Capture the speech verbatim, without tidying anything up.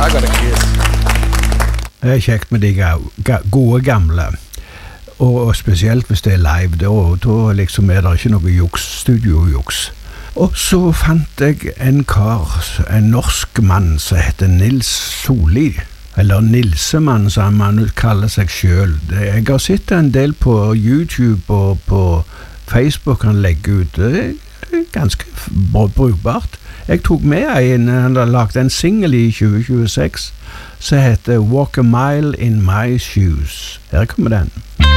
I got a kiss. Det er kjekt med de ga gode gamle, og spesielt hvis det er live, da, da liksom er det ikke noe juks, studio-juks. Og så fant jeg en kar, en norsk mann som heter Nils Soli, eller Nilsemann som han kaller seg selv. Jeg har sett en del på YouTube og på Facebook han legger ut. Det er ganske brukbart. Jeg tok med en, han har lagt en single i tjue tjueseks som heter Walk a Mile in My Shoes. Her kommer den.